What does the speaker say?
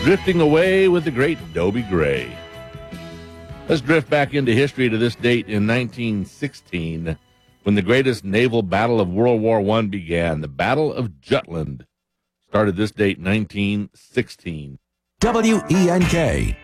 Drifting away with the great Dobie Gray. Let's drift back into history to this date in 1916, when the greatest naval battle of World War I began. The Battle of Jutland started this date, 1916. WENK.